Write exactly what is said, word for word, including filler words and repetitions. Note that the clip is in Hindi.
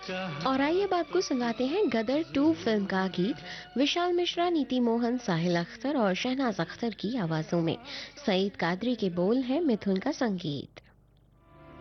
और आइए अब आपको सुनाते हैं गदर टू फिल्म का गीत। विशाल मिश्रा, नीति मोहन, साहिल अख्तर और शहनाज अख्तर की आवाजों में। सईद कादरी के बोल हैं, मिथुन का संगीत।